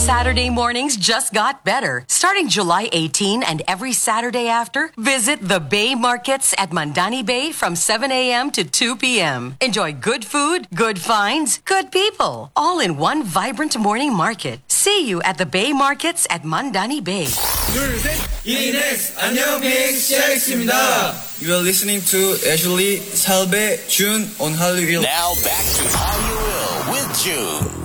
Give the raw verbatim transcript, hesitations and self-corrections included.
Saturday mornings just got better. Starting July eighteenth and every Saturday after, visit the Bay Markets at Mandani Bay from seven a.m. to two p.m. Enjoy good food, good finds, good people, all in one vibrant morning market. See you at the Bay Markets at Mandani Bay. 둘, 셋. 이넥스 안녕 비엑스 씨엑스입니다. You are listening to Ashley, Salbe, June on Hollywood. Now back to Hollywood with June.